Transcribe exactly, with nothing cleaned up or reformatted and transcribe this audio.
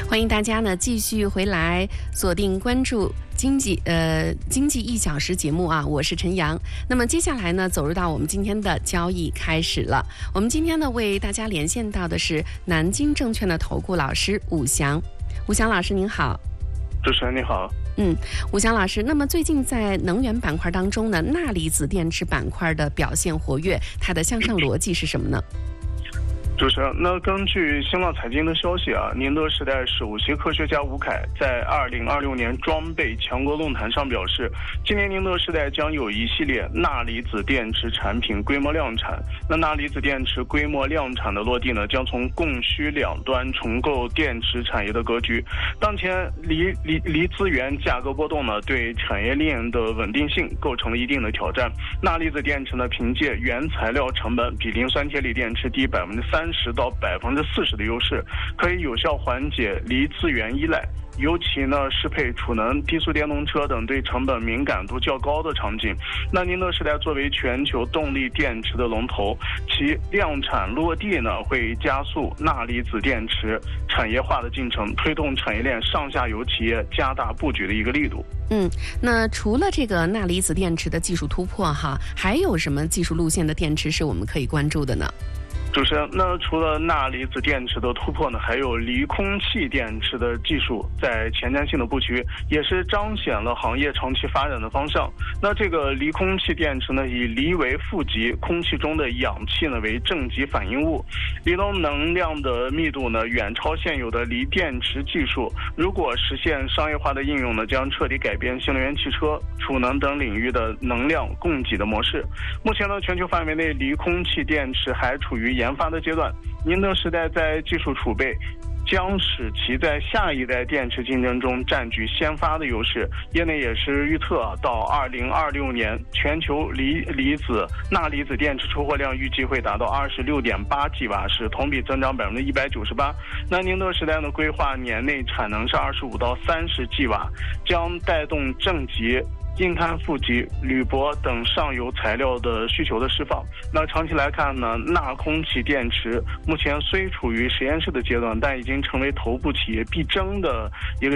欢迎大家呢继续回来锁定关注经济呃经济一小时节目啊，我是陈阳。那么接下来呢，走入到我们今天的交易开始了。我们今天呢为大家连线到的是南京证券的投顾老师武祥。武祥老师您好。 主持人你好。 嗯，武祥老师，那么最近在能源板块当中呢，钠离子电池板块的表现活跃，它的向上逻辑是什么呢？ 主持人，那根据新浪财经的消息啊，宁德时代首席科学家吴凯在二零二六年装备强国论坛上表示，今年宁德时代将有一系列钠离子电池产品规模量产。那钠离子电池规模量产的落地呢，将从供需两端重构电池产业的格局。当前锂锂锂资源价格波动呢，对产业链的稳定性构成了一定的挑战。钠离子电池呢，凭借原材料成本比磷酸铁锂电池低百分之三。十到百分之四十的优势，可以有效缓解锂资源依赖，尤其呢适配储能、低速电动车等对成本敏感度较高的场景。那宁德时代作为全球动力电池的龙头，其量产落地呢会加速钠离子电池产业化的进程，推动产业链上下游企业加大布局的一个力度。 嗯，那除了这个钠离子电池的技术突破哈，还有什么技术路线的电池是我们可以关注的呢？ 主持人，那除了钠离子电池的突破呢，还有离空气电池的技术在前瞻性的布局，也是彰显了行业长期发展的方向。那这个离空气电池呢，以锂为负极，空气中的氧气呢为正极反应物，离能能量的密度呢远超现有的锂电池技术。如果实现商业化的应用呢，将彻底改变新能源汽车、储能等领域的能量供给的模式。目前呢，全球范围内离空气电池还处于研发的阶段，宁德时代在技术储备将使其在下一代电池竞争中占据先发的优势。业内也是预测，到二零二六年，全球锂离子钠离子电池出货量预计会达到二十六点八吉瓦时，同比增长百分之一百九十八。那宁德时代呢，规划年内产能是二十五到三十吉瓦，将带动正极、硬碳负极、铝箔等上游材料的需求的释放。那长期来看呢，钠空气电池目前虽处于实验室的阶段，但已经成为头部企业必争的一个